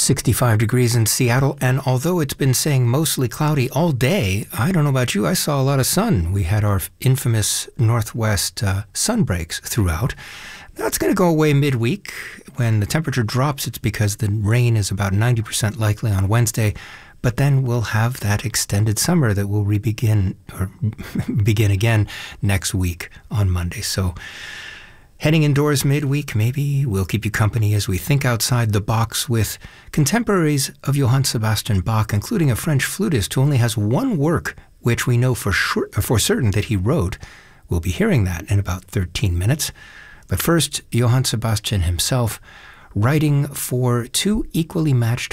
65 degrees in Seattle, and although it's been saying mostly cloudy all day, I don't know about you, I saw a lot of sun. We had our infamous northwest sun breaks throughout. That's going to go away midweek. When the temperature drops, it's because the rain is about 90% likely on Wednesday, but then we'll have that extended summer that will begin again next week on Monday. So heading indoors midweek, maybe we'll keep you company as we think outside the box with contemporaries of Johann Sebastian Bach, including a French flutist who only has one work which we know for certain that he wrote. We'll be hearing that in about 13 minutes. But first, Johann Sebastian himself, writing for two equally matched